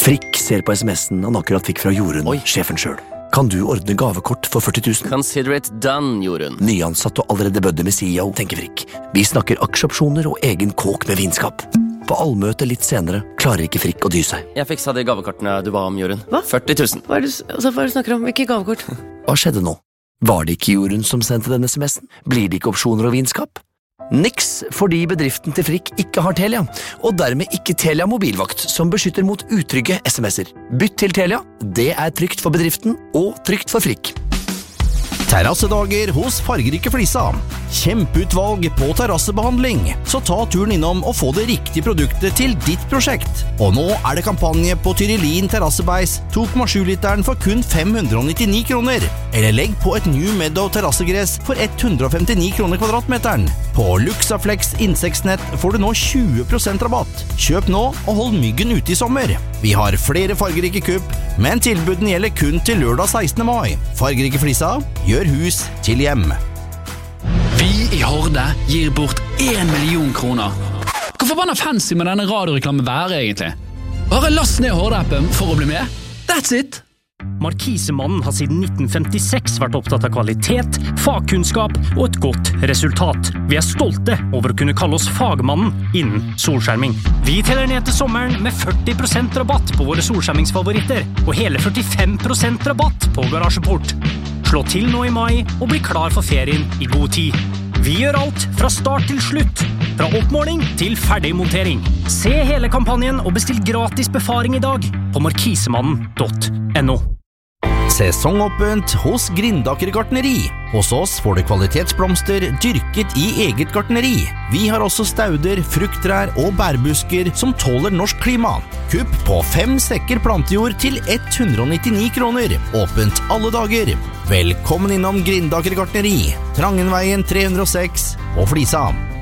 Frikk ser på SMS-en han akkurat fikk fra Jorunn, sjefen selv. Kan du ordne gavekort for 40 000? Consider it done, Jorunn. Nyansatt og allerede bødde med CEO, tenker Frikk. Vi snakker aksjeopsjoner og egen kåk med vinskap. På allmøte litt senere klarer ikke Frikk å dy seg. Jeg fiksa de gavekortene du ba om, Jorunn. Hva? 40 000. Hva er det du snakker om? Hvilke gavekort? Hva skjedde nå? Var det ikke Jorunn som sendte denne SMS-en? Blir det ikke opsjoner og vinskap? Niks, fordi bedriften til Frikk ikke har Telia, og dermed ikke Telia mobilvakt, som beskytter mot utrygge SMS-er. Bytt til Telia, det er trygt for bedriften og trygt for Frikk. Terrassedager hos Fargerike Flisa. Kjempeutvalg på terrassebehandling. Så ta turen innom og få det riktige produktet til ditt prosjekt. Og nå er det kampanje på Tyrillin terrassebeis 2,7 literen for kun 599 kroner. Eller legg på et New Meadow terrassegress for 159 kroner kvadratmeteren. På Luxaflex insektnett får du nå 20% rabatt. Kjøp nå og hold myggen ute i sommer. Vi har flere fargerike kupp, men tilbuden gjelder kun til lørdag 16. mai. Fargerike Flisa gjør hus til hjem. Vi i Horde gir bort 1 million kroner. Hvor forbanna fancy må denne radioreklamen være egentlig? Bare last ned Horde-appen for å bli med. That's it! Markisemannen har siden 1956 vært opptatt av kvalitet, fagkunnskap og et godt resultat. Vi er stolte over å kunne kalle oss fagmannen innen solskjerming. Vi teller ned til sommeren med 40% rabatt på våre solskjermingsfavoritter, og hele 45% rabatt på garasjeport. Slå til nå i mai og bli klar for ferien i god tid. Vi gjør alt fra start til slutt, fra oppmåling til ferdigmontering. Se hele kampanjen og bestill gratis befaring i dag på markisemannen.no. Sesongåpent hos Grindaker gartneri. Hos oss får du kvalitetsblomster dyrket i eget gartneri. Vi har også stauder, frukttrær og bærbusker som tåler norsk klima. Kupp på 5 sekker plantejord til 199 kroner. Åpent alle dager. Velkommen innom Grindaker gartneri. Trangenveien 306 og Flisa.